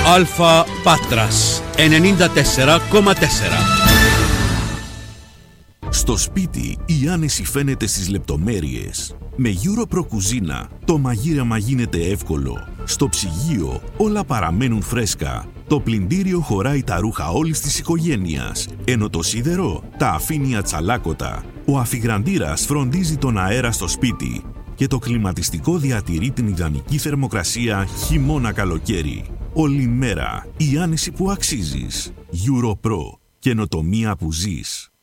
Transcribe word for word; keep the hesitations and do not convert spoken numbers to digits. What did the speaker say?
Αλφα Πάτρας ενενήντα τέσσερα κόμμα τέσσερα. Στο σπίτι η άνεση φαίνεται στις λεπτομέρειες. Με EuroPro κουζίνα το μαγείρεμα γίνεται εύκολο. Στο ψυγείο όλα παραμένουν φρέσκα. Το πλυντήριο χωράει τα ρούχα όλης της οικογένειας, ενώ το σίδερο τα αφήνει ατσαλάκωτα. Ο αφιγραντήρας φροντίζει τον αέρα στο σπίτι και το κλιματιστικό διατηρεί την ιδανική θερμοκρασία χειμώνα-καλοκαίρι. Όλη μέρα η άνεση που αξίζεις. EuroPro. Καινοτομία που ζεις.